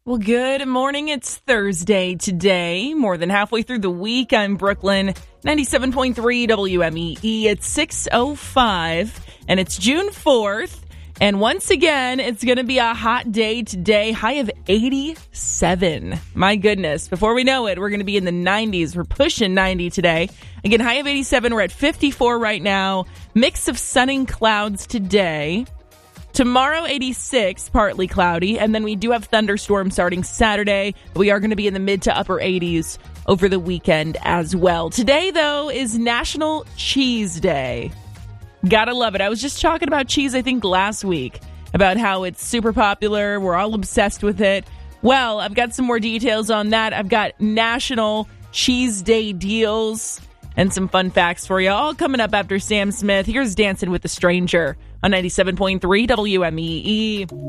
Well, good morning. It's Thursday today, more than halfway through the week. I'm Brooklyn, 97.3 WMEE. It's 6:05, and it's June 4th. And once again, it's going to be a hot day today, high of 87. My goodness. Before we know it, we're going to be in the 90s. We're pushing 90 today. Again, high of 87. We're at 54 right now. Mix of sun and clouds today. Tomorrow, 86, partly cloudy, and then we do have thunderstorms starting Saturday. We are going to be in the mid to upper 80s over the weekend as well. Today, though, is National Cheese Day. Gotta love it. I was just talking about cheese, I think, last week, about how it's super popular. We're all obsessed with it. Well, I've got some more details on that. I've got National Cheese Day deals and some fun facts for you, all coming up after Sam Smith. Here's Dancing with a Stranger on 97.3 WMEE.